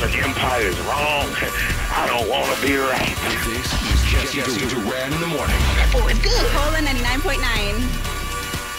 Dark Empire is wrong. I don't want to be right. This is Jesse Duran in the morning. Oh, it's good. Poland 99.9.